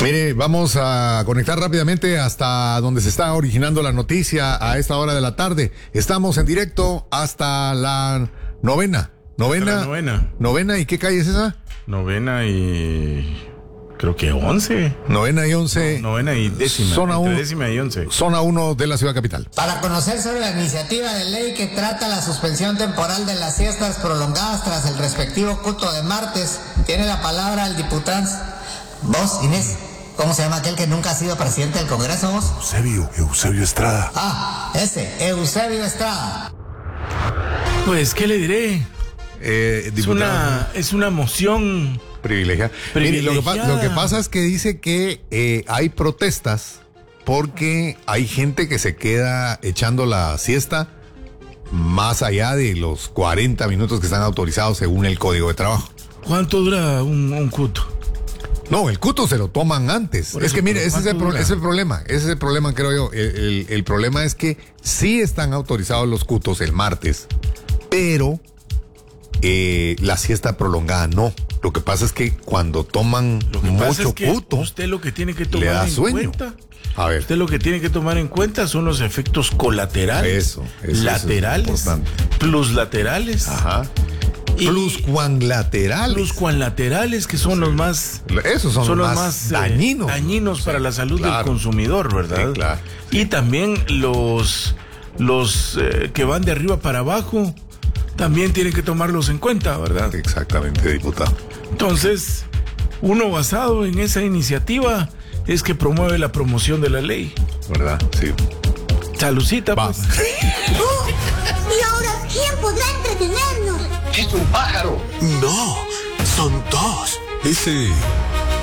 Mire, vamos a conectar rápidamente hasta donde se está originando la noticia a esta hora de la tarde. Estamos en directo hasta la novena. ¿Novena? ¿Y qué calle es esa? Novena y... creo que 11. Novena y 11. Novena y décima. Zona 1. Décima y 11. Zona 1 de la ciudad capital. Para conocer sobre la iniciativa de ley que trata la suspensión temporal de las siestas prolongadas tras el respectivo culto de martes, tiene la palabra el diputado. Vos, Inés, ¿cómo se llama aquel que nunca ha sido presidente del Congreso, vos? Eusebio Estrada. Ah, ese, Eusebio Estrada. Pues, ¿qué le diré? Diputado. Es una moción privilegiada. Mire, lo que pasa es que dice que hay protestas porque hay gente que se queda echando la siesta más allá de los 40 minutos que están autorizados según el Código de Trabajo. ¿Cuánto dura un cuto? No, el cuto se lo toman antes. Es que mire, ese es el problema. Ese es el problema, creo yo. El problema es que sí están autorizados los cutos el martes, pero la siesta prolongada no. Lo que pasa es que cuando toman mucho cuto, usted lo que tiene que le tomar da en sueño. cuenta. A ver. Usted lo que tiene que tomar en cuenta son los efectos colaterales, laterales, pluslaterales. Ajá. Pluscuanlaterales. Pluscuanlaterales, que son los más... Esos son los más dañinos. Dañinos para la salud del consumidor, ¿verdad? Sí, claro. Y también los que van de arriba para abajo, también tienen que tomarlos en cuenta, ¿verdad? Exactamente, diputado. Entonces, uno basado en esa iniciativa es que promueve la promoción de la ley. ¿Verdad? Sí. Salucita, pues. ¿Y ahora quién podrá entretenernos? ¡Es un pájaro! No, son dos. Ese